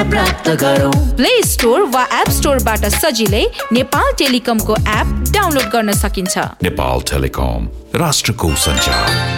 प्राप्त गरौँ। Play store वा एप स्टोरबाट सजिलै नेपाल टेलिकमको एप डाउनलोड गर्न सकिन्छ। नेपाल टेलिकम, राष्ट्रको सञ्चार।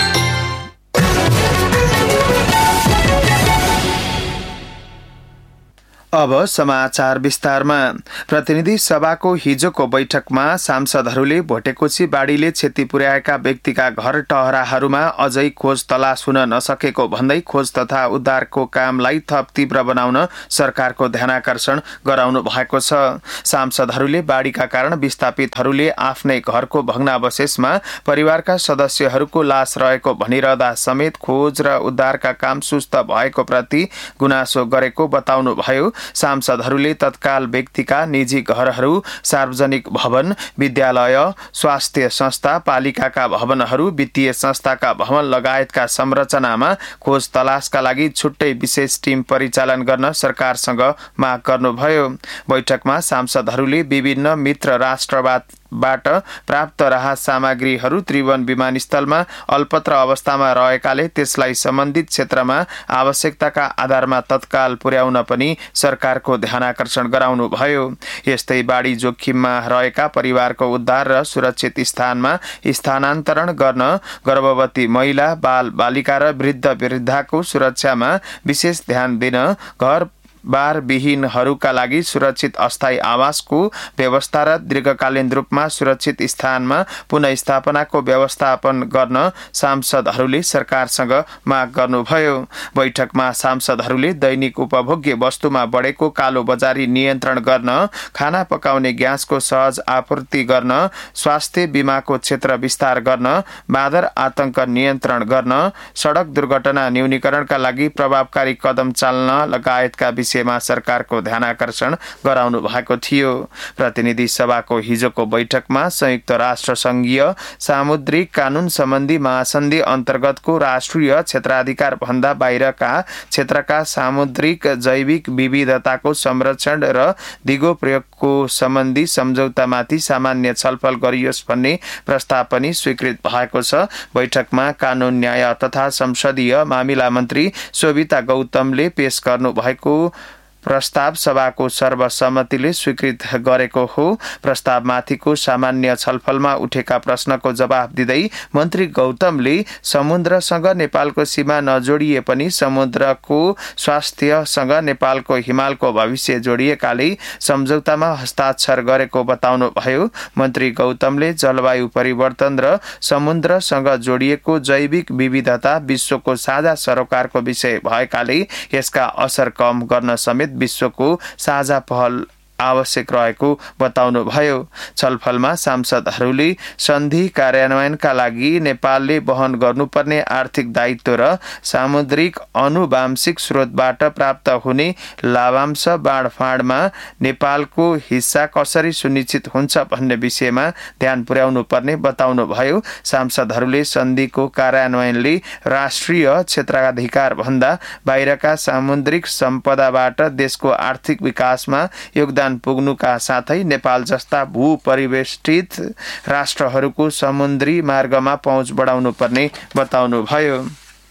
अब समाचार विस्तारमा। प्रतिनिधि सभाको हिजोको बैठकमा सांसदहरूले भोटेकोशी बाढीले क्षति पुर्याएका व्यक्तिका घर टहराहरूमा अझै खोज तलास हुन नसकेको भन्दै खोज तथा उद्धारको कामलाई थप तीव्र बनाउन सरकारको ध्यानाकर्षण गराउनु भएको छ। सांसदहरूले बाढीका कारण विस्थापितहरूले आफ्नै घरको भग्नावशेषमा परिवारका सदस्यहरूको लास रहेको भनिरहँदा समेत खोज र उद्धारका काम सुस्त भएको प्रति गुनासो गरेको बताउनु भयो। सांसदहरूले तत्काल व्यक्तिका निजी घरहरू, सार्वजनिक भवन, विद्यालय, स्वास्थ्य संस्था, पालिकाका भवनहरू, वित्तीय संस्थाका भवन लगायतका संरचनामा खोज तलासका लागि छुट्टै विशेष टिम परिचालन गर्न सरकारसँग माग गर्नुभयो। बैठकमा सांसदहरूले विभिन्न मित्र राष्ट्रबाट प्राप्त राहत सामग्रीहरू त्रिभुवन विमानस्थलमा अल्पत्र अवस्थामा रहेकाले त्यसलाई सम्बन्धित क्षेत्रमा आवश्यकताका आधारमा तत्काल पुर्याउन पनि सरकारको ध्यानाकर्षण गराउनु भयो। यस्तै बाढी जोखिममा रहेका परिवारको उद्धार र सुरक्षित स्थानमा स्थानान्तरण गर्न, गर्भवती महिला, बाल बालिका र वृद्ध वृद्धाको सुरक्षामा विशेष ध्यान दिन, घर बारविहीनहरूका लागि सुरक्षित अस्थायी आवासको व्यवस्था र दीर्घकालीन रूपमा सुरक्षित स्थानमा पुनःस्थापनाको व्यवस्थापन गर्न सांसदहरूले सरकारसँग माग गर्नुभयो। बैठकमा सांसदहरूले दैनिक उपभोग्य वस्तुमा बढेको कालो बजारी नियन्त्रण गर्न, खाना पकाउने ग्यासको सहज आपूर्ति गर्न, स्वास्थ्य बीमाको क्षेत्र विस्तार गर्न, बाँदर आतंक नियन्त्रण गर्न, सडक दुर्घटना न्यूनीकरणका लागि प्रभावकारी कदम चाल्न लगायतका विषयमा सरकारको ध्यानाकर्षण गराउनु भएको थियो। प्रतिनिधि सभाको हिजोको बैठकमा संयुक्त राष्ट्र संघीय सामुद्रिक कानून सम्बन्धी महासन्धि अन्तर्गतको राष्ट्रिय क्षेत्राधिकार भन्दा बाहिरका क्षेत्रका सामुद्रिक जैविक विविधताको संरक्षण र दिगो प्रयोगको सम्बन्धी सम्झौतामाथि सामान्य छलफल गरियोस् भन्ने प्रस्ताव पनि स्वीकृत भएको छ। बैठकमा कानून, न्याय तथा संसदीय मामिला मन्त्री शोभिता गौतमले पेश गर्नु भएको प्रस्ताव सभाको सर्वसम्मतिले स्वीकृत गरेको हो। प्रस्तावमाथिको सामान्य छलफलमा उठेका प्रश्नको जवाफ दिँदै मन्त्री गौतमले समुद्रसँग नेपालको सीमा नजोडिए पनि समुद्रको स्वास्थ्यसँग नेपालको हिमालको भविष्य जोडिएकाले सम्झौतामा हस्ताक्षर गरेको बताउनु भयो। मन्त्री गौतमले जलवायु परिवर्तन र समुद्रसँग जोडिएको जैविक विविधता विश्वको साझा सरोकारको विषय भएकाले यसका असर कम गर्न समेत विश्वको साझा पहल आवश्यक रहेको बताउनु भयो। छलफलमा सांसदहरूले सन्धि कार्यान्वयनका लागि नेपालले वहन गर्नुपर्ने आर्थिक दायित्व र सामुद्रिक अनुवांशिक स्रोतबाट प्राप्त हुने लाभांश बाँडफाँडमा नेपालको हिस्सा कसरी सुनिश्चित हुन्छ भन्ने विषयमा ध्यान पुर्याउनु पर्ने बताउनु भयो। सांसदहरूले सन्धिको कार्यान्वयनले राष्ट्रिय क्षेत्राधिकार भन्दा बाहिरका सामुद्रिक सम्पदाबाट देशको आर्थिक विकासमा योगदान पुग्नुका साथै नेपाल जस्ता भूपरिवेष्टित राष्ट्रहरूको समुद्री मार्गमा पहुँच बढाउनु पर्ने बताउनु भयो।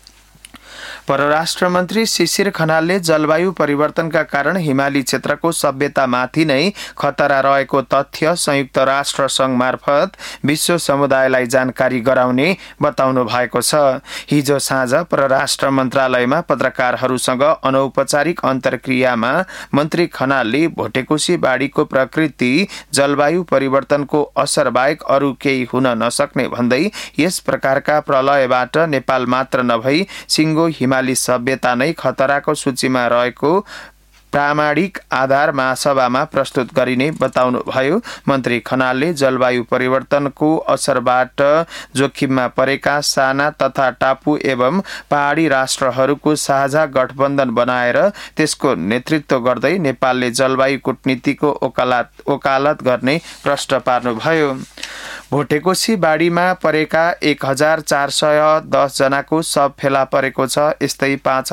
परराष्ट्र मन्त्री शिशिर खनालले जलवायु परिवर्तनका कारण हिमाली क्षेत्रको सभ्यतामाथि नै खतरा रहेको तथ्य संयुक्त राष्ट्र संघ मार्फत विश्व समुदायलाई जानकारी गराउने बताउनु भएको छ। हिजो साँझ परराष्ट्र मन्त्रालयमा पत्रकारहरूसँग अनौपचारिक अन्तर्क्रियामा मन्त्री खनालले भोटेकोशी बाढीको प्रकृति जलवायु परिवर्तनको असर बाहेक अरू केही हुन नसक्ने भन्दै यस प्रकारका प्रलयबाट नेपाल मात्र नभई सिङ्गो हिमाली सभ्यता नै खतराको सूचीमा रहेको प्रामाणिक आधार महासभामा प्रस्तुत गरिने बताउनु भयो। मन्त्री खनालले जलवायु परिवर्तनको असरबाट जोखिममा परेका साना तथा टापु एवं पहाडी राष्ट्रहरूको साझा गठबन्धन बनाएर त्यसको नेतृत्व गर्दै नेपालले जलवायु कूटनीतिको ओकालत गर्ने प्रश्न पार्नुभयो। भोटेकोशी बाढीमा परेका 1410 जनाको शव फेला परेको छ। यस्तै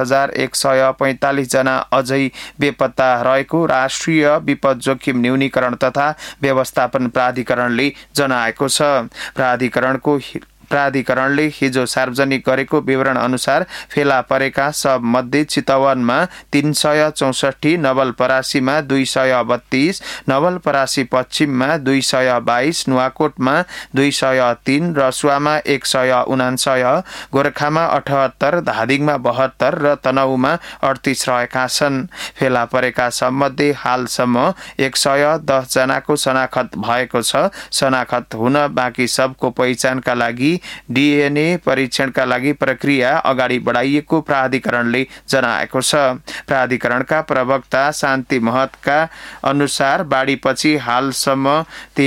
5145 जना अझै बेपत्ता रहेको राष्ट्रिय विपद जोखिम न्यूनीकरण तथा व्यवस्थापन प्राधिकरणले जनाएको छ। प्राधिकरणको प्राधिकरणले हिजो सार्वजनिक गरेको विवरण अनुसार फेला परेका सबमध्ये चितवनमा 364, नवलपरासीमा 232, नवलपरासी पश्चिममा 222, नुवाकोटमा 203, रसुवामा 149, गोरखामा 78, धादिङमा 72 र तनहुमा 38 रहेका छन्। फेला परेका सबमध्ये हालसम्म 110 जनाको शनाखत भएको छ। शनाखत हुन बाँकी सबको पहिचानका लागि DNA परीक्षणका लागि प्रक्रिया अगाडि बढाइएको प्राधिकरणले जनाएको छ। प्राधिकरणका प्रवक्ता शान्ति महतका अनुसार बाढीपछि हालसम्म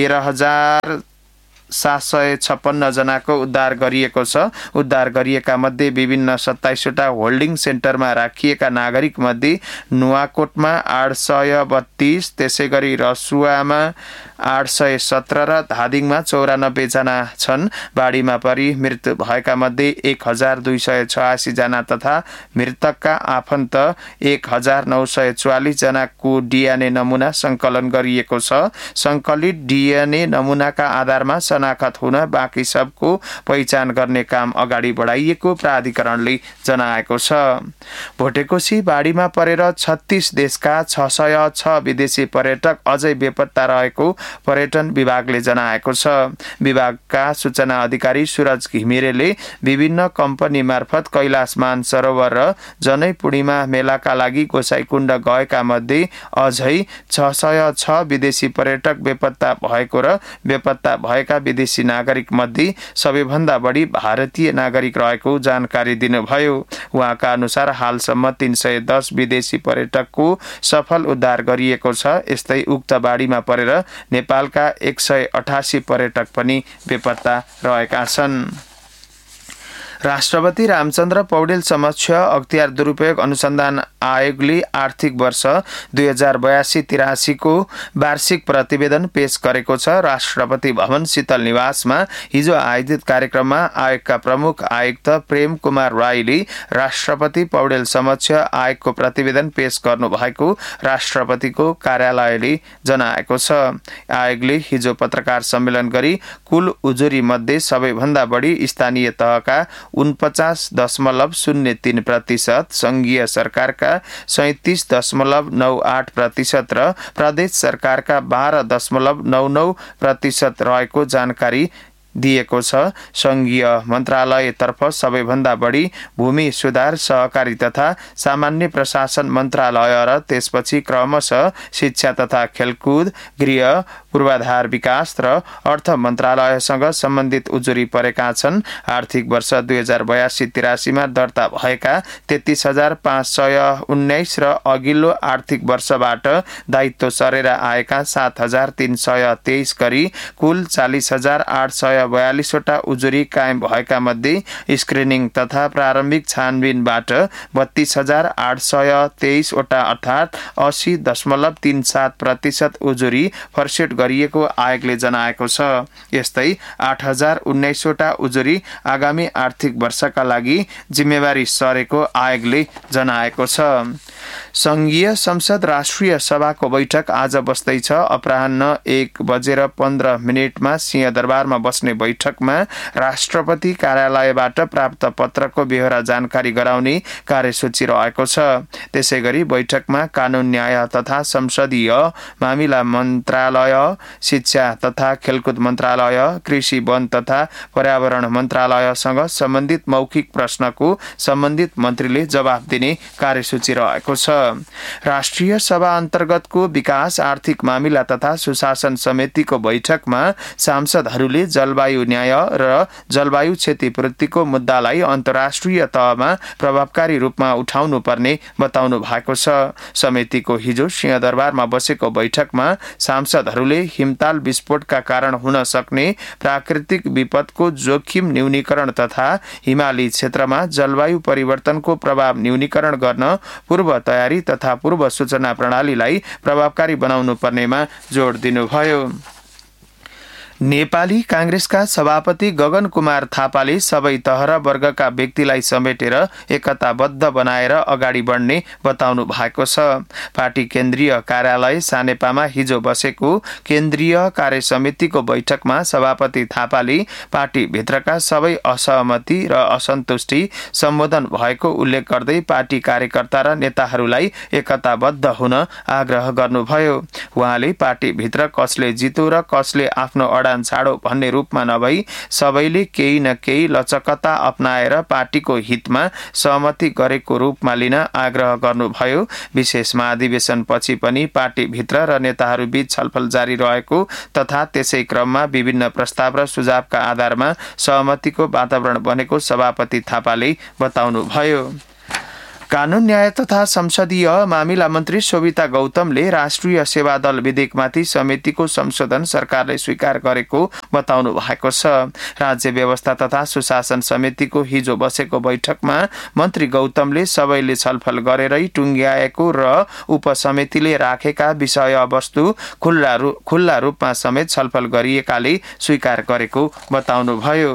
13,756 जनाको उद्धार गरिएको छ। उद्धार गरिएका मध्ये विभिन्न 27 वटा होल्डिङ सेन्टरमा राखिएका नागरिक मध्ये नुवाकोटमा 832, त्यसै गरी रसुवामा 817 र धादिङमा 94 जना छन्। बाढीमा परि मृत्यु भएका मध्ये 1286 जना तथा मृतकका आफन्त 1944 जनाको DNA नमुना संकलन गरिएको छ। संकलित DNA नमुनाका आधारमा शनाखत हुन बाँकी सबको पहिचान गर्ने काम अगाडि बढाइएको प्राधिकरणले जनाएको छ। भोटेकोशी बाढीमा परेर 36 देशका 606 विदेशी पर्यटक अझै बेपत्ता रहेको पर्यटन विभागले जनाएको छ। विभागका सूचना अधिकारी सूरज घिमिरेले विभिन्न कम्पनी मार्फत कैलाश मानसरोवर र जनै पूर्णिमा मेलाका लागि गोसाईकुण्ड गएका मध्ये अझै 606 विदेशी पर्यटक बेपत्ता भएको र बेपत्ता भएका विदेशी नागरिक मध्ये सबैभन्दा बढी भारतीय नागरिक रहेको जानकारी दिनुभयो। उहाँका अनुसार हालसम्म 310 विदेशी पर्यटकको सफल उद्धार गरिएको छ। यस्तै उक्त बाढीमा परेर नेपालका 188 पर्यटक पनि बेपत्ता रहेका छन्। राष्ट्रपति रामचन्द्र पौडेल समक्ष अख्तियार दुरुपयोग अनुसन्धान आयोगले आर्थिक वर्ष 2082-83 को वार्षिक प्रतिवेदन पेश गरेको छ। राष्ट्रपति भवन शीतल निवासमा हिजो आयोजित कार्यक्रममा आयोगका प्रमुख आयुक्त प्रेम कुमार राईले राष्ट्रपति पौडेल समक्ष आयोगको प्रतिवेदन पेश गर्नु भएको राष्ट्रपतिको कार्यालयले जनाएको छ। आयोगले हिजो पत्रकार सम्मेलन गरी कुल उजुरी मध्ये सबैभन्दा बढी स्थानीय तहका 49.03%, संघीय सरकारका 37.98% र प्रदेश सरकारका 12.99% रहेको जानकारी दिएको छ। संघीय मन्त्रालयतर्फ सबैभन्दा बढी भूमि सुधार, सहकारी तथा सामान्य प्रशासन मन्त्रालय र त्यसपछि क्रमशः शिक्षा तथा खेलकुद, गृह, पूर्वाधार विकास र अर्थ मन्त्रालयसँग सम्बन्धित उजुरी परेका छन्। आर्थिक वर्ष 2082-83 मा दर्ता भएका 33,519 र अघिल्लो आर्थिक वर्षबाट दायित्व सरेर आएका 7,323 गरी कुल 40,842 वटा उजुरी कायम भएका मध्ये स्क्रिनिङ तथा प्रारम्भिक छानबिनबाट 32,823 वटा अर्थात् 80.37% उजुरी फर्सेट गरिएको आयोगले जनाएको छ। यस्तै 8,019 वटा उजुरी आगामी आर्थिक वर्षका लागि जिम्मेवारी सरेको आयोगले जनाएको छ। संघीय संसद राष्ट्रिय सभाको बैठक आज बस्दैछ। अपराह्न 1:15 सिंहदरबारमा बस्ने बैठकमा राष्ट्रपति कार्यालयबाट प्राप्त पत्रको बेहोरा जानकारी गराउने कार्यसूची रहेको छ। त्यसैगरी बैठकमा कानून, न्याय तथा संसदीय मामिला मन्त्रालय, शिक्षा तथा खेलकुद मन्त्रालय, कृषि, वन तथा पर्यावरण मन्त्रालयसँग सम्बन्धित मौखिक प्रश्नको सम्बन्धित मन्त्रीले जवाफ दिने कार्यसूची रहेको छ। राष्ट्रिय सभा अन्तर्गतको विकास, आर्थिक मामिला तथा सुशासन समितिको बैठकमा सांसदहरूले जलवायु न्याय र जलवायु क्षतिपूर्तिको मुद्दालाई अन्तर्राष्ट्रिय तहमा प्रभावकारी रूपमा उठाउनु पर्ने बताउनु भएको छ। समितिको हिजो सिंहदरबारमा बसेको बैठकमा सांसदहरूले हिमताल विस्फोटका कारण हुन सक्ने प्राकृतिक विपदको जोखिम न्यूनीकरण तथा हिमाली क्षेत्रमा जलवायु परिवर्तनको प्रभाव न्यूनीकरण गर्न पूर्व तयारी तथा पूर्व सूचना प्रणालीलाई प्रभावकारी बनाउनु पर्नेमा जोड दिनुभयो। नेपाली कांग्रेसका सभापति गगन कुमार थापाले सबै तह र वर्गका व्यक्तिलाई समेटेर एकताबद्ध बनाएर अगाडि बढ्ने बताउनु भएको छ। पार्टी केन्द्रीय कार्यालय सानेपामा हिजो बसेको केन्द्रीय कार्य समितिको बैठकमा सभापति थापाले पार्टीभित्रका सबै असहमति र असन्तुष्टि सम्बोधन भएको उल्लेख गर्दै पार्टी कार्यकर्ता र नेताहरूलाई एकताबद्ध हुन आग्रह गर्नुभयो। उहाँले पार्टीभित्र कसले जितो र कसले आफ्नो छाडो भन्ने रूपमा नभई सबैले केही न केही लचकता अपनाएर पार्टीको हितमा सहमति गरेको रूपमा लिन आग्रह गर्नुभयो। विशेष महाधिवेशन पछि पनि पार्टीभित्र र नेताहरूबीच छलफल जारी रहेको तथा त्यसै क्रममा विभिन्न प्रस्ताव र सुझावका आधारमा सहमतिको वातावरण बनेको सभापति थापाले बताउनुभयो। कानून न्याय तथा संसदीय मामिला मन्त्री शोभिता गौतमले राष्ट्रिय सेवा दल विधेयकमाथि समितिको संशोधन सरकारले स्वीकार गरेको बताउनु भएको छ। राज्य व्यवस्था तथा सुशासन समितिको हिजो बसेको बैठकमा मन्त्री गौतमले सबैले छलफल गरेरै टुङ्ग्याएको र उपसमितिले राखेका विषयवस्तु खुल्ला रूपमा समेत छलफल गरिएकाले स्वीकार गरेको बताउनुभयो।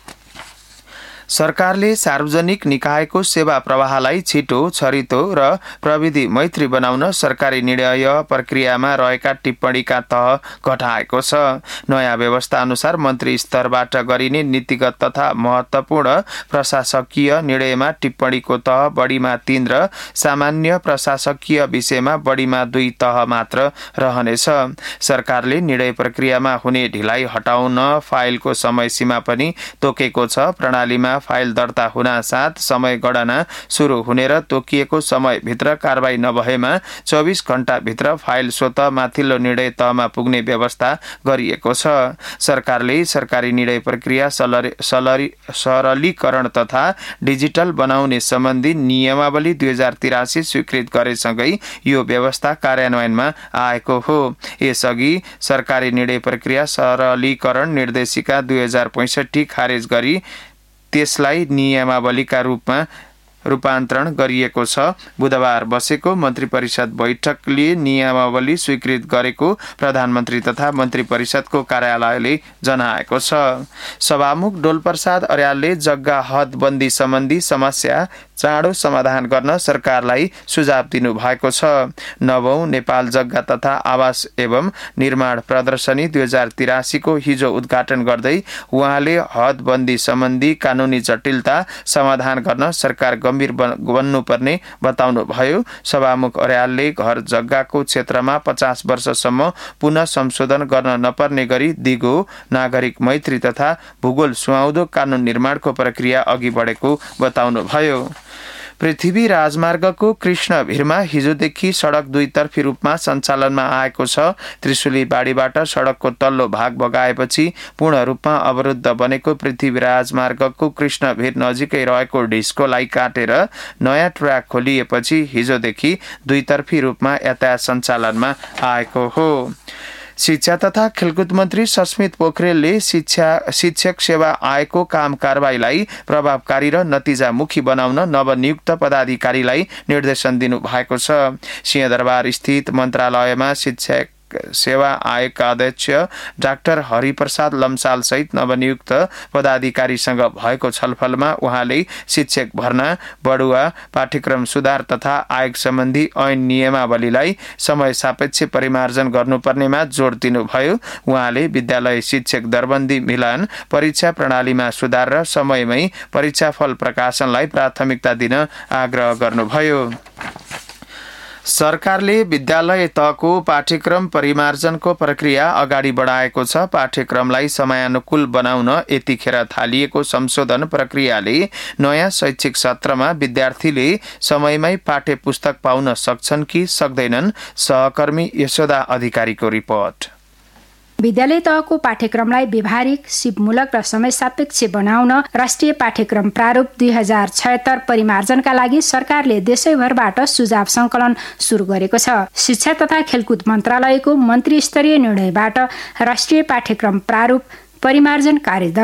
सरकारले सार्वजनिक निकायको सेवा प्रवाहलाई छिटो, छरितो र प्रविधि मैत्री बनाउन सरकारी निर्णय प्रक्रियामा रहेका टिप्पणीका तह घटाएको छ। नयाँ व्यवस्था अनुसार मन्त्री स्तरबाट गरिने नीतिगत तथा महत्त्वपूर्ण प्रशासकीय निर्णयमा टिप्पणीको तह बढीमा 3 र सामान्य प्रशासकीय विषयमा बढीमा 2 तह मात्र रहनेछ। सरकारले निर्णय प्रक्रियामा हुने ढिलाइ हटाउन फाइलको समय सीमा पनि तोकेको छ। प्रणालीमा फाइल दर्ता हुन साथ समय गणना सुरु हुने र तोकिएको समयभित्र कारबाही नभएमा 24 घण्टाभित्र फाइल स्वतः माथिल्लो निर्णय तहमा पुग्ने व्यवस्था गरिएको छ। सरकारले सरकारी निर्णय प्रक्रिया सरलीकरण तथा डिजिटल बनाउने सम्बन्धी नियमावली 2083 स्वीकृत गरेसँगै यो व्यवस्था कार्यान्वयनमा आएको हो। यसअघि सरकारी निर्णय प्रक्रिया सरलीकरण निर्देशिका 2065 खारेज गरी त्यसलाई नियमावलीका रूपमा रूपान्तरण गरिएको छ। बुधबार बसेको मन्त्री परिषद बैठकले नियमावली स्वीकृत गरेको प्रधानमन्त्री तथा मन्त्री परिषदको कार्यालयले जनाएको छ। सभामुख डोलप्रसाद अर्यालले जग्गा हदबन्दी सम्बन्धी समस्या चाँडो समाधान गर्न सरकारलाई सुझाव दिनु भएको छ। 9औं नेपाल जग्गा तथा आवास एवं निर्माण प्रदर्शनी 2083 को हिजो उद्घाटन गर्दै उहाँले हदबन्दी सम्बन्धी कानूनी जटिलता समाधान गर्न सरकार गम्भीर बन्नुपर्ने बताउनु भयो। सभामुख अर्यालले घर जग्गाको क्षेत्रमा 50 वर्षसम्म पुनः संशोधन गर्न नपर्ने गरी दिगो, नागरिक मैत्री तथा भूगोल सुहाउँदो कानून निर्माणको प्रक्रिया अघि बढेको बताउनु भयो। पृथ्वी राजमार्गको कृष्णभिरमा हिजोदेखि सडक दुईतर्फी रूपमा सञ्चालनमा आएको छ। त्रिशुली बाढीबाट सडकको तल्लो भाग बगाएपछि पूर्ण रूपमा अवरुद्ध बनेको पृथ्वी राजमार्गको कृष्णभिर नजिकै रहेको डिस्कोलाई काटेर नयाँ ट्र्याक खोलिएपछि हिजोदेखि दुईतर्फी रूपमा यातायात सञ्चालनमा आएको हो। शिक्षा तथा खेलकुद मन्त्री सस्मित पोखरेलले शिक्षक सेवा आयोगको काम कारबाहीलाई प्रभावकारी र नतिजामुखी बनाउन नवनियुक्त पदाधिकारीलाई निर्देशन दिनु भएको छ। सिंहदरबार स्थित मन्त्रालयमा शिक्षक सेवा आयोगका अध्यक्ष डाक्टर हरिप्रसाद लम्साल सहित नवनियुक्त पदाधिकारीसँग भएको छलफलमा उहाँले शिक्षक भर्ना, बढुवा, पाठ्यक्रम सुधार तथा आयोग सम्बन्धी ऐन नियमावलीलाई समय सापेक्ष परिमार्जन गर्नुपर्नेमा जोड दिनुभयो। उहाँले विद्यालय शिक्षक दरबन्दी मिलान, परीक्षा प्रणालीमा सुधार र समयमै परीक्षाफल प्रकाशनलाई प्राथमिकता दिन आग्रह गर्नुभयो। सरकारले विद्यालय तहको पाठ्यक्रम परिमार्जनको प्रक्रिया अगाडि बढाएको छ। पाठ्यक्रमलाई समयानुकूल बनाउन यतिखेर थालिएको संशोधन प्रक्रियाले नयाँ शैक्षिक सत्रमा विद्यार्थीले समयमै पाठ्य पुस्तक पाउन सक्छन् कि सक्दैनन्? सहकर्मी यशोदा अधिकारीको रिपोर्ट। विद्यालय तहको पाठ्यक्रमलाई व्यवहारिक, सिपमूलक र समय सापेक्ष बनाउन राष्ट्रिय पाठ्यक्रम प्रारूप 2076 परिमार्जनका लागि सरकारले देशैभरबाट सुझाव संकलन सुरु गरेको छ। शिक्षा तथा खेलकुद मन्त्रालयको मन्त्री स्तरीय निर्णयबाट राष्ट्रिय पाठ्यक्रम प्रारूप परिमार्जन कार्यदलले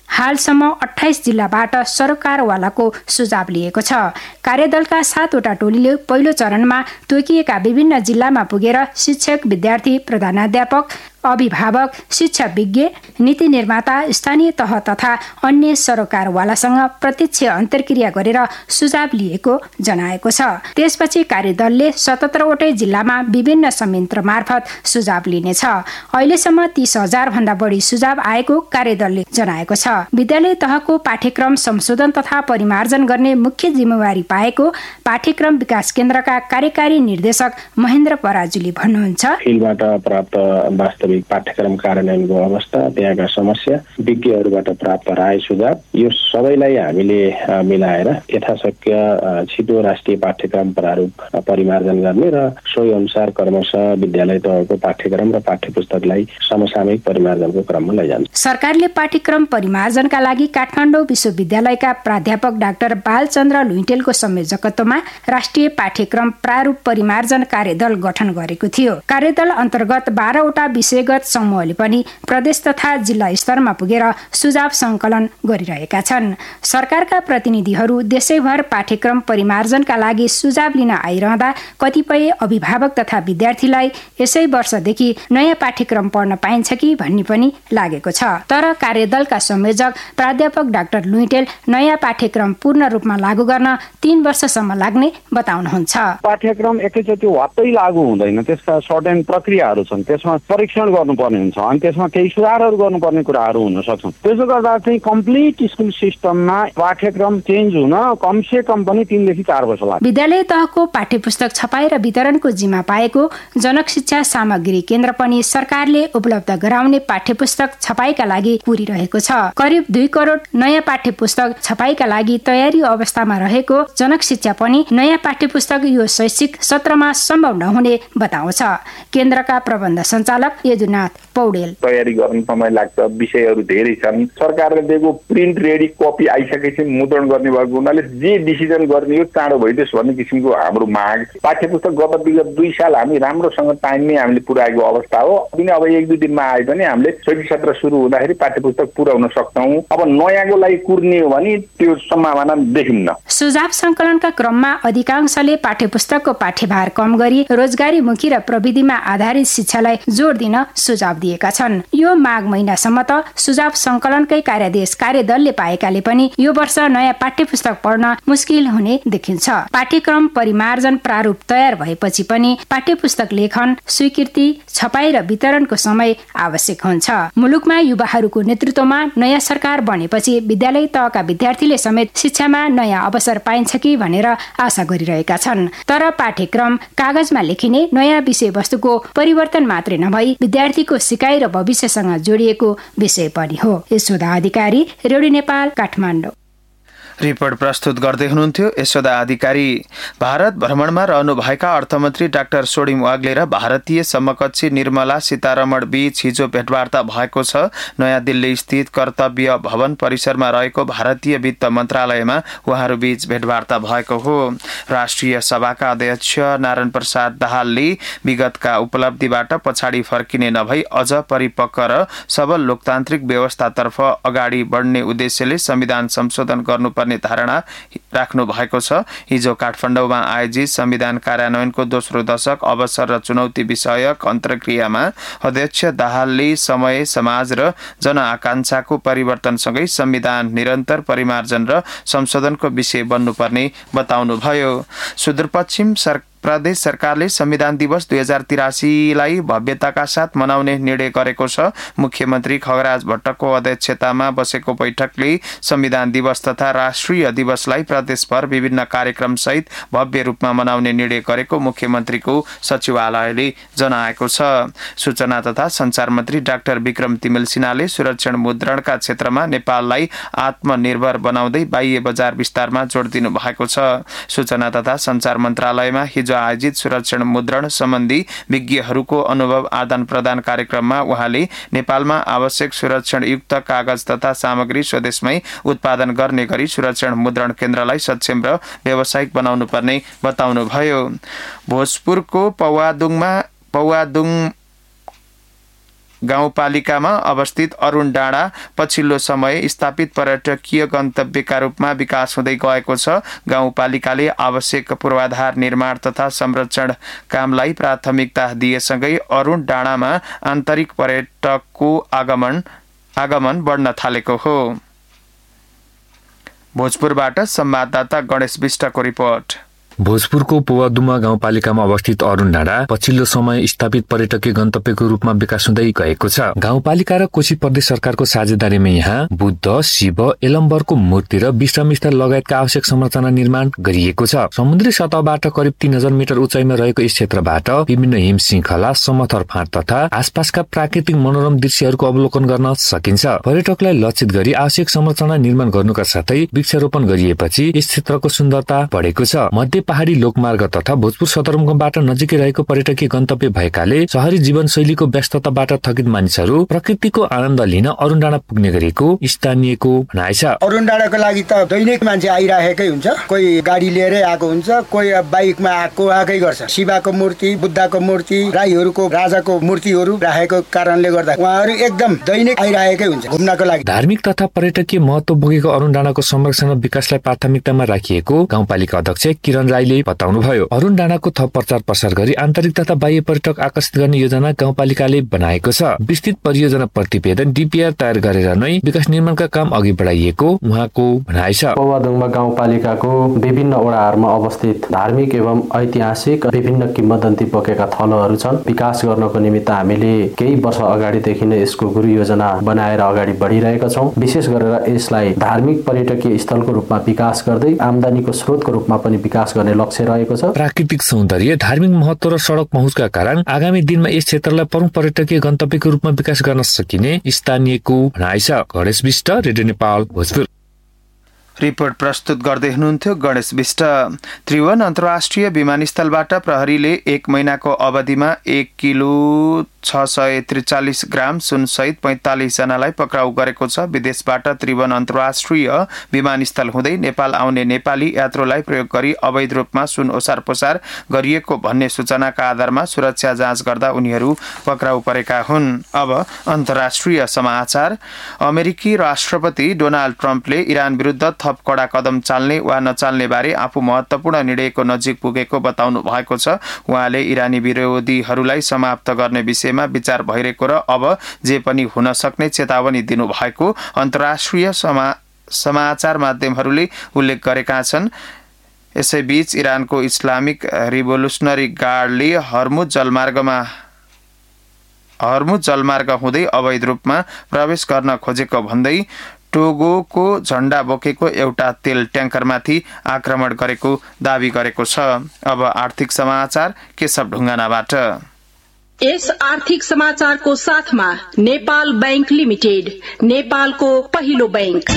हालसम्म 28 जिल्लाबाट सरकारवालाको सुझाव लिएको छ। कार्यदलका 7वटा टोलीले पहिलो चरणमा तोकिएका विभिन्न जिल्लामा पुगेर शिक्षक, विद्यार्थी, प्रधानाध्यापक, अभिभावक, शिक्षा विज्ञ, नीति निर्माता, स्थानीय तह तथा अन्य सरकारवालासँग प्रत्यक्ष अन्तर्क्रिया गरेर सुझाव लिएको जनाएको छ। त्यसपछि कार्यदलले 77वटै जिल्लामा विभिन्न संयन्त्र मार्फत सुझाव लिनेछ। अहिलेसम्म 30,000 भन्दा बढी सुझाव आएको कार्यदलले जनाएको छ। विद्यालय तहको पाठ्यक्रम संशोधन तथा परिमार्जन गर्ने मुख्य जिम्मेवारी पाएको पाठ्यक्रम विकास केन्द्रका कार्यकारी निर्देशक महेन्द्र पराजुली भन्नुहुन्छ। फिल्डबाट प्राप्त वास्तविक पाठ्यक्रम कार्यान्वयनको अवस्था, त्यहाँका समस्या, विज्ञहरूबाट प्राप्त राय सुझाव, यो सबैलाई हामीले मिलाएर यथाशक्य छिटो राष्ट्रिय पाठ्यक्रम प्रारूप परिमार्जन गर्ने र सोही अनुसार क्रमशः विद्यालय तहको पाठ्यक्रम र पाठ्यपुस्तकलाई समसामयिक परिमार्जनको क्रममा लैजान्छ। सरकारले पाठ्यक्रम परिमार्जनका लागि काठमाडौँ विश्वविद्यालयका प्राध्यापक डाक्टर बालचन्द्र लुइटेलको संयोजकत्वमा राष्ट्रिय पाठ्यक्रम प्रारूप परिमार्जन कार्यदल गठन गरेको थियो। कार्यदल अन्तर्गत 12वटा विषयगत समूहले पनि प्रदेश तथा जिल्ला स्तरमा पुगेर सुझाव संकलन गरिरहेका छन्। सरकारका प्रतिनिधिहरू देशैभर पाठ्यक्रम परिमार्जनका लागि सुझाव लिन आइरहँदा कतिपय अभिभावक तथा विद्यार्थीलाई यसै वर्षदेखि नयाँ पाठ्यक्रम पढ्न पाइन्छ कि भन्ने पनि लागेको छ। तर कार्यदलका संयोजक प्राध्यापक डाक्टर लुइटेल नयाँ पाठ्यक्रम पूर्ण रूपमा लागू गर्न 3 वर्षसम्म लाग्ने बताउनुहुन्छ। पाठ्यक्रम एकैचोटि वात्तै लागू हुँदैन, त्यसका सर्टेन प्रक्रियाहरू छन्, त्यसमा परीक्षण गर्नुपर्ने हुन्छ, अनि त्यसमा केही सुधारहरू गर्नुपर्ने कुराहरू हुन सक्छन्। त्यसो गर्दा चाहिँ कम्प्लिट स्कुल सिस्टममा पाठ्यक्रम चेन्ज हुन कमसे कम पनि 3 देखि 4 वर्ष लाग्छ। विद्यालय तहको पाठ्यपुस्तक छपाई र वितरणको जिम्मा पाएको जनक शिक्षा सामग्री केन्द्र पनि सरकारले उपलब्ध गराउने पाठ्यपुस्तक छपाईका लागि पुरिरहेको छ। करिब 2 करोड नयाँ पाठ्यपुस्तक छपाईका लागि तयारी अवस्थामा रहेको जनक शिक्षा पनि नयाँ पाठ्यपुस्तक यो शैक्षिक सत्रमा सम्भव नहुने बताउँछ। केन्द्रका प्रबन्ध सञ्चालक यदुनाथ पौडेल, तयारी गर्न समय लाग्छ, विषयहरू धेरै छन्। सरकारले दिएको प्रिन्ट रेडी कपी आइसकेपछि मुद्रण गर्ने भएको हुनाले जे डिसिजन गर्ने हो चाँडो भइदियोस् भन्ने किसिमको हाम्रो माग। पाठ्यपुस्तक गत विगत 2 साल हामी राम्रोसँग टाइममै हामीले पुर्याएको अवस्था हो। पनि अब 1-2 दिनमा आए पनि हामीले शैक्षिक सत्र सुरु हुँदाखेरि पाठ्यपुस्तक पुर्याउन सक्छौँ। अब नयाँको लागि कुर्ने हो भने त्यो सम्भावना देखिन्न। सुझाव संकलनका क्रममा अधिकांशले पाठ्यपुस्तकको पाठ्यभार कम गरी रोजगारीमुखी र प्रविधिमा आधारित शिक्षालाई जोड दिन सुझाव दिएका छन्। यो माघ महिनासम्म त सुझाव संकलनकै कार्यादेश कार्यदलले पाएकाले पनि यो वर्ष नयाँ पाठ्यपुस्तक पढ्न मुस्किल हुने देखिन्छ। पाठ्यक्रम परिमार्जन प्रारूप तयार भएपछि पनि पाठ्यपुस्तक लेखन, स्वीकृति, छपाई र वितरणको समय आवश्यक हुन्छ। मुलुकमा युवाहरूको नेतृत्वमा नयाँ सरकार बनेपछि विद्यालय तहका विद्यार्थीले समेत शिक्षामा नयाँ अवसर पाइन्छ कि भनेर आशा गरिरहेका छन्। तर पाठ्यक्रम कागजमा लेखिने नयाँ विषयवस्तुको परिवर्तन मात्रै नभई विद्यार्थीको सिकाइ र भविष्यसँग जोडिएको विषय पनि हो। यशोदा अधिकारी, रेडियो नेपाल, काठमाडौँ। रिपोर्ट प्रस्तुत गर्दै हुनुहुन्थ्यो यशोदा अधिकारी। भारत भ्रमणमा रहनुभएका अर्थमन्त्री डाक्टर सोडिम वाग्ले र भारतीय समकक्षी निर्मला सीतारमण बीच हिजो भेटवार्ता भएको छ। नयाँ दिल्ली स्थित कर्तव्य भवन परिसरमा रहेको भारतीय वित्त मन्त्रालयमा उहाँहरू बीच भेटवार्ता भएको हो। राष्ट्रिय सभाका अध्यक्ष नारायण प्रसाद दाहालले विगतका उपलब्धिबाट पछाडि फर्किने नभई अझ परिपक्व र सबल लोकतान्त्रिक व्यवस्थातर्फ अगाडि बढ्ने उद्देश्यले संविधान संशोधन गर्नुपर्ने धारणा राख्नु भएको छ। हिजो काठमाडौँमा आयोजित संविधान कार्यान्वयनको दोस्रो दशक अवसर र चुनौती विषयक अन्तर्क्रियामा अध्यक्ष दाहालले समय, समाज र जनआकांक्षाको परिवर्तनसँगै संविधान निरन्तर परिमार्जन र संशोधनको विषय बन्नुपर्ने बताउनुभयो। सुदूरपश्चिम प्रदेश सरकारले संविधान दिवस 2083लाई भव्यताका साथ मनाउने निर्णय गरेको छ। मुख्यमन्त्री खगराज भट्टको अध्यक्षतामा बसेको बैठकले संविधान दिवस तथा राष्ट्रिय दिवसलाई प्रदेशभर विभिन्न कार्यक्रम सहित भव्य रूपमा मनाउने निर्णय गरेको मुख्यमन्त्रीको सचिवालयले जनाएको छ। सूचना तथा संचार मन्त्री डाक्टर विक्रम तिमिल सिन्हाले सुरक्षण मुद्रणका क्षेत्रमा नेपाललाई आत्मनिर्भर बनाउँदै बाह्य बजार विस्तारमा जोड दिनु भएको छ। सूचना तथा संचार मन्त्रालयमा आयोजित सुरक्षण मुद्रण सम्बन्धी विज्ञहरूको अनुभव आदान प्रदान कार्यक्रममा उहाँले नेपालमा आवश्यक सुरक्षण युक्त कागज तथा सामग्री स्वदेशमै उत्पादन गर्ने गरी सुरक्षण मुद्रण केन्द्रलाई सक्षम र व्यावसायिक बनाउनु पर्ने बताउनुभयो। भोजपुरको गाउँपालिकामा अवस्थित अरुण डाँडा पछिल्लो समय स्थापित पर्यटकीय गन्तव्यका रूपमा विकास हुँदै गएको छ। गाउँपालिकाले आवश्यक पूर्वाधार निर्माण तथा संरक्षण कामलाई प्राथमिकता दिएसँगै अरुण डाँडामा आन्तरिक पर्यटकको आगमन बढ्न थालेको हो। भोजपुरबाट संवाददाता गणेश विष्टको रिपोर्ट। भोजपुरको पोवादुमा गाउँपालिकामा अवस्थित अरुण डाँडा पछिल्लो समय स्थापित पर्यटकीय गन्तव्यको रूपमा विकास हुँदै गएको छ। गाउँपालिका र कोशी प्रदेश सरकारको साझेदारीमा यहाँ बुद्ध, शिव, एलम्बरको मूर्ति र विश्राम स्थल लगायतका आवश्यक संरचना निर्माण गरिएको छ। समुद्री सतहबाट करिब 3000 मिटर उचाइमा रहेको यस क्षेत्रबाट विभिन्न हिम श्रृङ्खला, समथर फाँट तथा आसपासका प्राकृतिक मनोरम दृश्यहरूको अवलोकन गर्न सकिन्छ। पर्यटकलाई लक्षित गरी आवश्यक संरचना निर्माण गर्नुका साथै वृक्षारोपण गरिएपछि यस क्षेत्रको सुन्दरता बढेको छ। मध्य पहाडी लोकमार्ग तथा भोजपुर सदरमुकामबाट नजिकै रहेको पर्यटकीय गन्तव्य भएकाले शहरी जीवनशैलीको व्यस्तताबाट थकित मानिसहरू प्रकृतिको आनन्द लिन अरुण डाँडा पुग्ने गरेको स्थानीयको भनाइ छ। अरुण डाँडाको लागि त दैनिक मान्छे आइराखेकै हुन्छ। कोही गाडी लिएरै आएको हुन्छ, कोही बाइकमा आएकै गर्छ। शिवको मूर्ति, बुद्धको मूर्ति, राईहरूको राजाको मूर्तिहरू राखेको कारणले गर्दा उहाँहरू एकदम दैनिक आइराखेकै हुन्छ घुम्नको लागि। धार्मिक तथा पर्यटकीय महत्व बोकेको अरुण डाँडाको संरक्षण र विकासलाई प्राथमिकतामा राखिएको गाउँपालिका अध्यक्ष किरण राईले बताउनुभयो। अरुण डाँडाको थप प्रचार प्रसार गरी आन्तरिक तथा बाह्य पर्यटक आकर्षित गर्ने योजना गाउँपालिकाले बनाएको छ। विस्तृत परियोजना प्रतिवेदन डीपीआर तयार गरेर नै विकास निर्माणका काम अघि बढाइएको उहाँको भनाइ छ। पोवादुङमा गाउँपालिकाको विभिन्न वडाहरूमा अवस्थित धार्मिक एवं ऐतिहासिक विभिन्न किम्वदन्ती बोकेका थलोहरू छन्। विकास गर्नको निमित्त हामीले केही वर्ष अगाडिदेखि नै यसको गुरु योजना बनाएर अगाडि बढिरहेका छौँ। विशेष गरेर यसलाई धार्मिक पर्यटकीय स्थलको रूपमा विकास गर्दै आम्दानीको स्रोतको रूपमा पनि विकास गर्ने लक्ष्य रहेको छ। प्राकृतिक सौन्दर्य, धार्मिक महत्व र सडक पहुँचका कारण आगामी दिनमा यस क्षेत्रलाई प्रमुख पर्यटकीय गन्तव्यको रूपमा विकास गर्न सकिने स्थानीयको भनाइ छ। गणेश विष्ट, रेडियो नेपाल, भोजपुर। रिपोर्ट प्रस्तुत गर्दै हुनुहुन्थ्यो गणेश विष्ट। त्रिभुवन अन्तर्राष्ट्रिय विमानस्थलबाट प्रहरीले 1 महिनाको अवधिमा 1 किलो 643 ग्राम सुनसहित 45 जनालाई पक्राउ गरेको छ। विदेशबाट त्रिभुवन अन्तर्राष्ट्रिय विमानस्थल हुँदै नेपाल आउने नेपाली यात्रुलाई प्रयोग गरी अवैध रूपमा सुन ओसार पोसार गरिएको भन्ने सूचनाका आधारमा सुरक्षा जाँच गर्दा उनीहरू पक्राउ परेका हुन्। अब अन्तर्राष्ट्रिय समाचार। अमेरिकी राष्ट्रपति डोनाल्ड ट्रम्पले इरान विरुद्ध थप कडा कदम चाल्ने वा नचाल्ने बारे आफू महत्वपूर्ण निर्णयको नजिक पुगेको बताउनु भएको छ। उहाँले इरानी विरोधीहरूलाई समाप्त गर्ने विषयमा विचार भइरहेको र अब जे पनि हुन सक्ने चेतावनी दिनुभएको अन्तर्राष्ट्रिय समाचार माध्यमहरूले उल्लेख गरेका छन्। यसैबीच इरानको इस्लामिक रिभोल्युसनरी गार्डले हर्मुज जलमार्ग हुँदै अवैध रूपमा प्रवेश गर्न खोजेको भन्दै टोगोको झण्डा बोकेको एउटा तेल ट्याङ्करमाथि आक्रमण गरेको दावी गरेको छ। अब आर्थिक समाचार केशव ढुङ्गानाबाट। यस आर्थिक समाचारको साथमा नेपाल बैंक लिमिटेड, नेपालको पहिलो बैंक।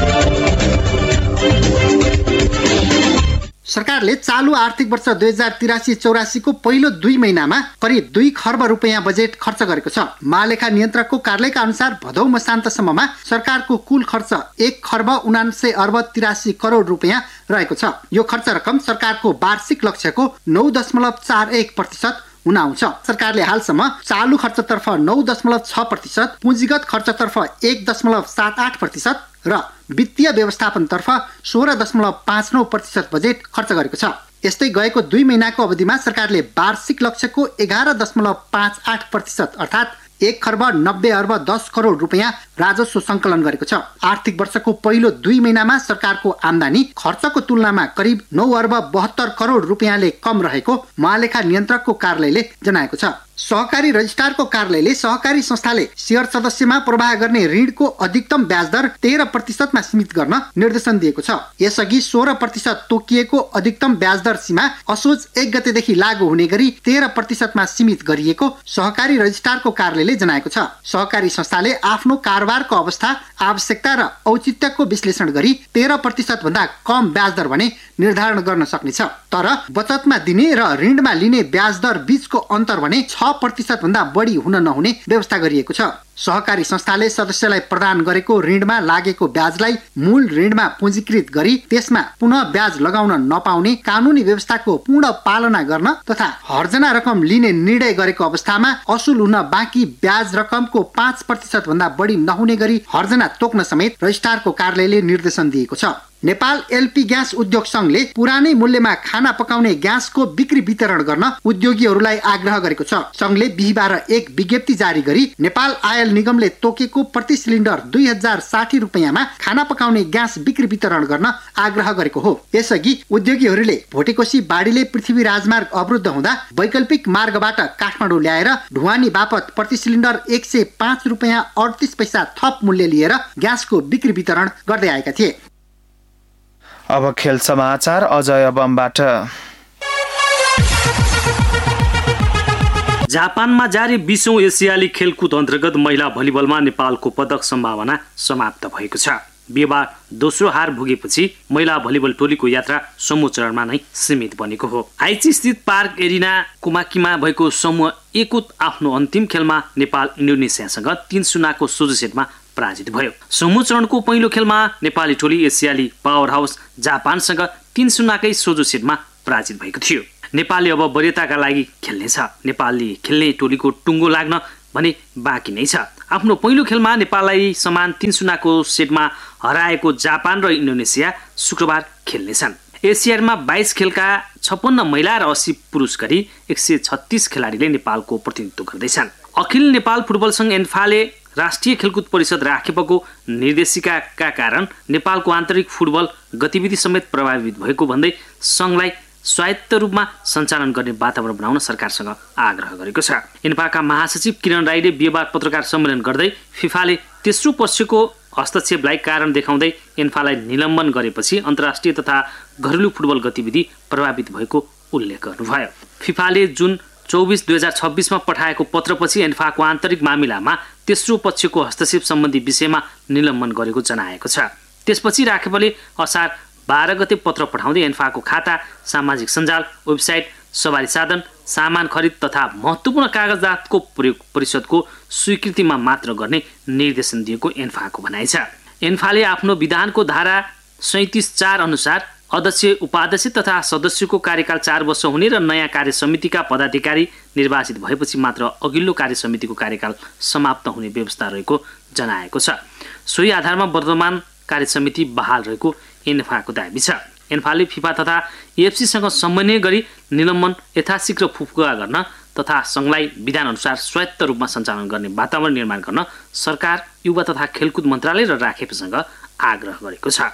सरकारले चालू आर्थिक वर्ष 2083-84 को पहिलो 2 महिनामा करिब 2 खर्ब रुपैयाँ बजेट खर्च गरेको छ। महालेखा नियन्त्रकको कार्यालयका अनुसार भदौ मसान्तसम्ममा सरकारको कुल खर्च 1 खर्ब 79 अर्ब 83 करोड रुपैयाँ रहेको छ। यो खर्च रकम सरकारको वार्षिक लक्ष्यको 9.41% हुन आउँछ। सरकारले हालसम्म चालू खर्चतर्फ 9.6%, पुँजीगत खर्चतर्फ 1.78% र वित्तीय व्यवस्थापनतर्फ 16.59% बजेट खर्च गरेको छ। यस्तै गएको 2 महिनाको अवधिमा सरकारले वार्षिक लक्ष्यको 11.58% अर्थात् 1 खर्ब 90 अर्ब 10 करोड रुपैयाँ राजस्व संकलन गरेको छ। आर्थिक वर्षको पहिलो 2 महिनामा सरकारको आम्दानी खर्चको तुलनामा करिब 9 अर्ब 72 करोड रुपैयाँले कम रहेको महालेखा नियन्त्रकको कार्यालयले जनाएको छ। सहकारी रजिस्ट्रारको कार्यालयले सहकारी संस्थाले शेयर सदस्यमा प्रवाह गर्ने ऋणको अधिकतम ब्याज दर 13% मा सीमित गर्न निर्देशन दिएको छ। यसअघि 16% तोकिएको अधिकतम ब्याज दर सीमा असोज 1 गतेदेखि लागू हुने गरी 13% मा सीमित गरिएको सहकारी रजिस्ट्रारको कार्यालयले जनाएको छ। सहकारी संस्थाले आफ्नो कारोबारको अवस्था, आवश्यकता र औचित्यको विश्लेषण गरी 13% भन्दा कम ब्याज दर भने निर्धारण गर्न सक्नेछ। तर बचतमा दिने र ऋणमा लिने ब्याज दर बीचको अन्तर भने 6 6% भन्दा बढी हुन नहुने व्यवस्था गरिएको छ। सहकारी संस्थाले सदस्यलाई प्रदान गरेको ऋणमा लागेको ब्याजलाई मूल ऋणमा पुँजीकृत गरी त्यसमा पुनः ब्याज लगाउन नपाउने कानूनी व्यवस्थाको पूर्ण पालना गर्न तथा हर्जना रकम लिने निर्णय गरेको अवस्थामा असुल हुन बाँकी ब्याज रकमको 5% भन्दा बढी नहुने गरी हर्जना तोक्न समेत रजिस्ट्रारको कार्यालयले निर्देशन दिएको छ। नेपाल एलपी ग्यास उद्योग संघले पुरानै मूल्यमा खाना पकाउने ग्यासको बिक्री वितरण गर्न उद्योगीहरूलाई आग्रह गरेको छ। संघले बिहीबार एक विज्ञप्ति जारी गरी नेपाल आयल निगमले तोकेको प्रति सिलिन्डर 2060 रुपैयाँमा खाना पकाउने ग्यास बिक्री वितरण गर्न आग्रह गरेको हो। यसअघि उद्योगीहरूले भोटेकोशी बाढीले पृथ्वी राजमार्ग अवरुद्ध हुँदा वैकल्पिक मार्गबाट काठमाडौँ ल्याएर ढुवानी बापत प्रति सिलिन्डर 105 रुपैयाँ 38 पैसा थप मूल्य लिएर ग्यासको बिक्री वितरण गर्दै आएका थिए। अब खेल समाचार अजय बमबाट। जापानमा जारी 20औं एसियाली खेलकुद अन्तर्गत महिला भलिबलमा नेपालको पदक सम्भावना समाप्त भएको छ। बिहीबार दोस्रो हार भोगेपछि महिला भलिबल टोलीको यात्रा समूह चरणमा नै सीमित बनेको हो। आइची स्थित पार्क एरिना कुमाकीमा भएको समूह एकको आफ्नो अन्तिम खेलमा नेपाल इन्डोनेसियासँग 3-0 सोझो सेटमा पराजित भयो। समूह चरणको पहिलो खेलमा नेपाली टोली एसियाली पावर हाउस जापानसँग 3-0 सोझो सेटमा पराजित भएको थियो। नेपालले अब वरियताका लागि खेल्नेछ। नेपालले खेल्ने टोलीको टुङ्गो लाग्न भने बाँकी नै छ। आफ्नो पहिलो खेलमा नेपाललाई समान 3-0 सेटमा हराएको जापान र इन्डोनेसिया शुक्रबार खेल्नेछन्। एसियामा 22 खेलका 56 महिला र 80 पुरुष गरी 136 खेलाडीले नेपालको प्रतिनिधित्व गर्दैछन्। अखिल नेपाल फुटबल संघ एन्फाले राष्ट्रिय खेलकुद परिषद राखेको निर्देशिकाका कारण नेपालको आन्तरिक फुटबल गतिविधि समेत प्रभावित भएको भन्दै संघलाई स्वायत्त रूपमा सञ्चालन गर्ने वातावरण बनाउन सरकारसँग आग्रह गरेको छ। एन्फाका महासचिव किरण राईले बिहीबार पत्रकार सम्मेलन गर्दै फिफाले तेस्रो पक्षको हस्तक्षेपलाई कारण देखाउँदै एन्फालाई निलम्बन गरेपछि अन्तर्राष्ट्रिय तथा घरेलु फुटबल गतिविधि प्रभावित भएको उल्लेख गर्नुभयो। फिफाले जुन 24-2026 मा पठाएको पत्रपछि एन्फाको आन्तरिक मामिलामा तेस्रो पक्षको हस्तक्षेप सम्बन्धी विषयमा निलम्बन गरेको जनाएको छ। त्यसपछि राखेपले असार 12 गते पत्र पठाउँदै एन्फाको खाता, सामाजिक सञ्जाल, वेबसाइट, सवारी साधन, सामान खरिद तथा महत्त्वपूर्ण कागजातको प्रयोग परिषदको स्वीकृतिमा मात्र गर्ने निर्देशन दिएको एन्फाको भनाइ छ। एन्फाले आफ्नो विधानको धारा 37(4) अनुसार अध्यक्ष, उपाध्यक्ष तथा सदस्यको कार्यकाल 4 वर्ष हुने र नयाँ कार्य समितिका पदाधिकारी निर्वाचित भएपछि मात्र अघिल्लो कार्य समितिको कार्यकाल समाप्त हुने व्यवस्था रहेको जनाएको छ। सोही आधारमा वर्तमान कार्य समिति बहाल रहेको एन्फाको दाबी छ। एन्फाले फिफा तथा एएफसीसँग समन्वय गरी निलम्बन यथाशीघ्र फुफुका गर्न तथा संघलाई विधान अनुसार स्वायत्त रूपमा सञ्चालन गर्ने वातावरण निर्माण गर्न सरकार, युवा तथा खेलकुद मन्त्रालय र राखेपसँग आग्रह गरेको छ।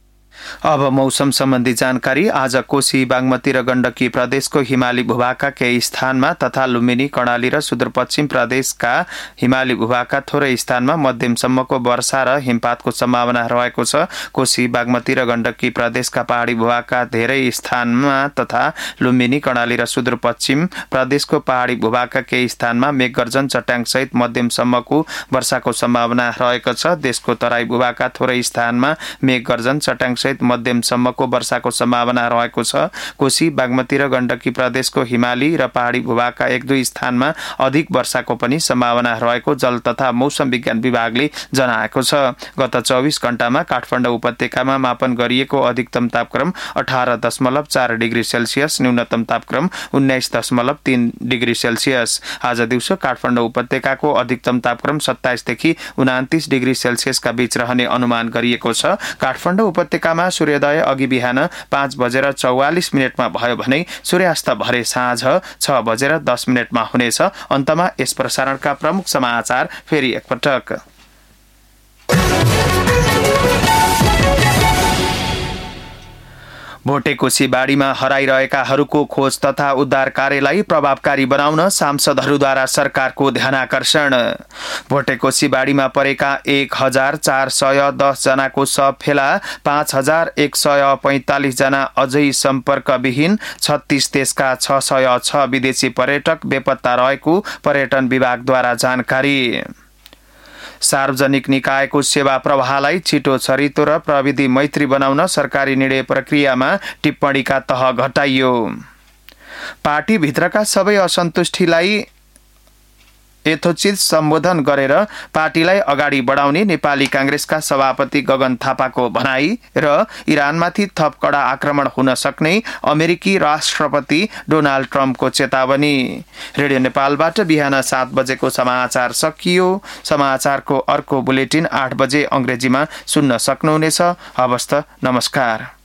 अब मौसम सम्बन्धी जानकारी। आज कोशी, बागमती र गण्डकी प्रदेशको हिमाली भूभागका केही स्थानमा तथा लुम्बिनी, कर्णाली र सुदूरपश्चिम प्रदेशका हिमाली भूभागका थोरै स्थानमा मध्यमसम्मको वर्षा र हिमपातको सम्भावना रहेको छ। कोशी, बागमती र गण्डकी प्रदेशका पहाडी भूभागका धेरै स्थानमा तथा लुम्बिनी, कर्णाली र सुदूरपश्चिम प्रदेशको पहाडी भूभागका केही स्थानमा मेघगर्जन, चट्याङसहित मध्यमसम्मको वर्षाको सम्भावना रहेको छ। देशको तराई भूभागका थोरै स्थानमा मेघगर्जन, चट्याङसहित मध्यमसम्मको वर्षाको सम्भावना रहेको छ। कोशी, बागमती र गण्डकी प्रदेशको हिमाली र पहाडी भूभागका 1-2 स्थानमा अधिक वर्षाको पनि सम्भावना रहेको जल तथा मौसम विज्ञान विभागले जनाएको छ। गत 24 घण्टामा काठमाडौँ उपत्यकामा मापन गरिएको अधिकतम तापक्रम 18.4 डिग्री सेल्सियस, न्यूनतम तापक्रम 19.3 डिग्री सेल्सियस। आज दिउँसो काठमाडौँ उपत्यकाको अधिकतम तापक्रम 27 देखि 29 डिग्री सेल्सियसका बीच रहने अनुमान गरिएको छ। काठमाडौँ उपत्यकामा सूर्योदय अघि बिहान 5:44 भयो भने सूर्यास्त भरे साँझ 6:10 हुनेछ। अन्तमा यस प्रसारणका प्रमुख समाचार फेरि एकपटक। भोटेकोशी बाढीमा हराइरहेकाहरूको खोज तथा उद्धार कार्यलाई प्रभावकारी बनाउन सांसदहरूद्वारा सरकारको ध्यानाकर्षण। भोटेकोशी बाढीमा परेका 1410 जनाको शव फेला, 5145 जना अझै सम्पर्कविहीन, 36 देशका 606 विदेशी पर्यटक बेपत्ता रहेको पर्यटन विभागद्वारा जानकारी। सार्वजनिक निकायको सेवा प्रवाहलाई छिटो, छरितो र प्रविधि मैत्री बनाउन सरकारी निर्णय प्रक्रियामा टिप्पणीका तह घटाइयो। पार्टीभित्रका सबै असन्तुष्टिलाई यथोचित सम्बोधन गरेर पार्टीलाई अगाडि बढाउने नेपाली कांग्रेसका सभापति गगन थापाको भनाई र इरानमाथि थप कडा आक्रमण हुन सक्ने अमेरिकी राष्ट्रपति डोनाल्ड ट्रम्पको चेतावनी। रेडियो नेपालबाट बिहान 7 बजेको समाचार सकियो। समाचारको अर्को बुलेटिन 8 बजे अंग्रेजीमा सुन्न सक्नुहुनेछ। हवस् त, नमस्कार।